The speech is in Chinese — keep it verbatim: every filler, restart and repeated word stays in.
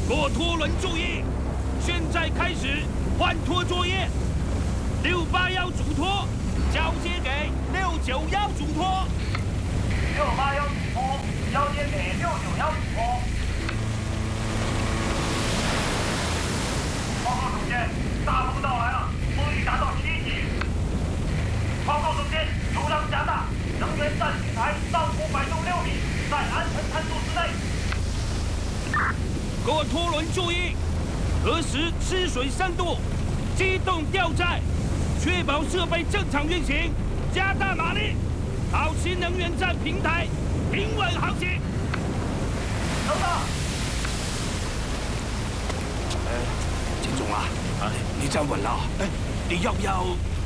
骆驼轮注意，现在开始换拖作业。六八幺主拖交接给六九幺主拖。 六八幺主拖交接给六九幺主拖。报告总监，大风到来了，风力达到七级。报告总监，流浪加大，能源站平台上空摆动六米，在安全参数之内。 各拖轮注意，核实吃水深度，机动吊载，确保设备正常运行，加大马力，保持能源站平台平稳航行。 收到。 哎，金总啊，哎，你站稳了，哎，你要不要